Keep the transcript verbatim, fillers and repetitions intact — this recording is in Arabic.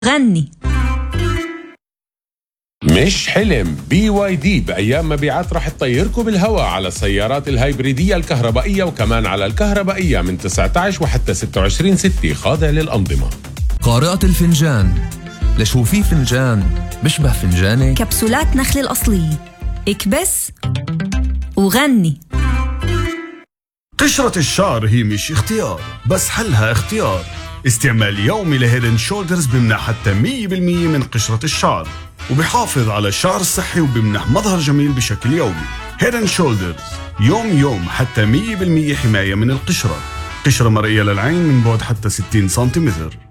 غني. مش حلم. بي واي دي بأيام مبيعات رح تطيركم بالهواء على السيارات الهايبريدية الكهربائية وكمان على الكهربائية من تسعة عشر وحتى ستة وعشرين ستة، خاضع للأنظمة. قارئة الفنجان، ليش هو في فنجان بشبه فنجاني؟ كبسولات نخل الأصلية، اكبس وغني. قشرة الشعر هي مش اختيار، بس حلها اختيار. استعمال يومي لهيد اند شولدرز بمنح حتى مية بالمية من قشرة الشعر، وبيحافظ على الشعر الصحي وبمنح مظهر جميل بشكل يومي. هيد اند شولدرز يوم يوم حتى مية بالمية حماية من القشرة. قشرة مرئية للعين من بعد حتى ستين سنتيمتر.